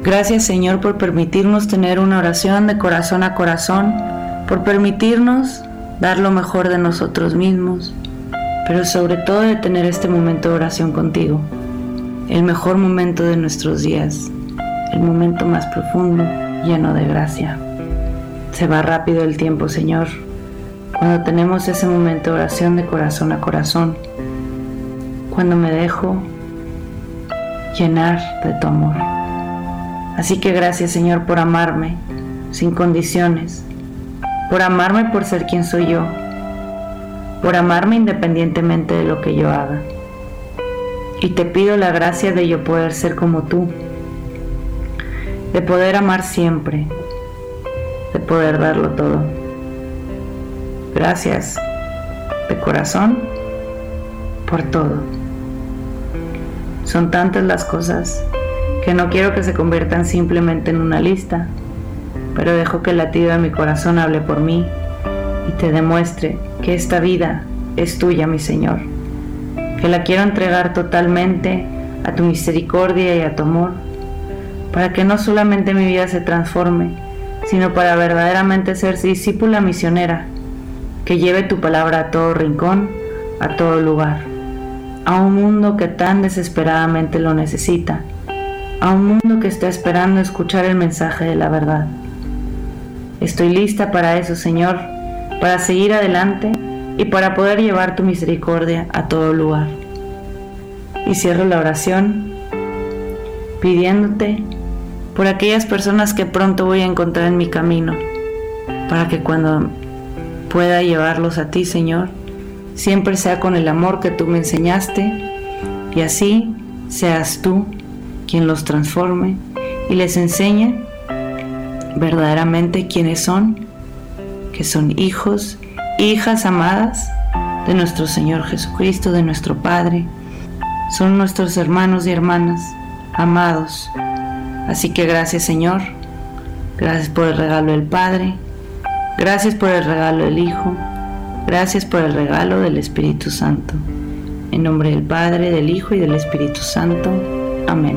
Gracias, Señor, por permitirnos tener una oración de corazón a corazón, por permitirnos dar lo mejor de nosotros mismos, pero sobre todo de tener este momento de oración contigo, el mejor momento de nuestros días, el momento más profundo, lleno de gracia. Se va rápido el tiempo, Señor, cuando tenemos ese momento de oración de corazón a corazón, cuando me dejo llenar de tu amor. Así que gracias, Señor, por amarme sin condiciones, por amarme por ser quien soy yo, por amarme independientemente de lo que yo haga. Y te pido la gracia de yo poder ser como tú, de poder amar siempre, de poder darlo todo. Gracias de corazón por todo. Son tantas las cosas que no quiero que se conviertan simplemente en una lista, pero dejo que el latido de mi corazón hable por mí y te demuestre que esta vida es tuya, mi Señor, que la quiero entregar totalmente a tu misericordia y a tu amor, para que no solamente mi vida se transforme, sino para verdaderamente ser discípula misionera, que lleve tu palabra a todo rincón, a todo lugar, a un mundo que tan desesperadamente lo necesita, a un mundo que está esperando escuchar el mensaje de la verdad. Estoy lista para eso, Señor, para seguir adelante y para poder llevar tu misericordia a todo lugar. Y cierro la oración pidiéndote por aquellas personas que pronto voy a encontrar en mi camino, para que cuando pueda llevarlos a ti, Señor, siempre sea con el amor que tú me enseñaste, y así seas tú quien los transforme y les enseñe verdaderamente quiénes son, que son hijos, hijas amadas de nuestro Señor Jesucristo, de nuestro Padre. Son nuestros hermanos y hermanas amados. Así que gracias, Señor. Gracias por el regalo del Padre. Gracias por el regalo del Hijo. Gracias por el regalo del Espíritu Santo. En nombre del Padre, del Hijo y del Espíritu Santo. Amén.